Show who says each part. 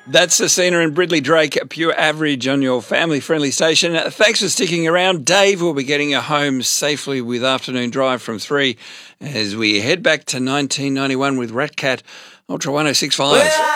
Speaker 1: That's Sasina and Bridley Drake, Pure Average on your family-friendly station. Thanks for sticking around. Dave will be getting you home safely with Afternoon Drive from 3 as we head back to 1991 with Rat Cat, Ultra 106.5.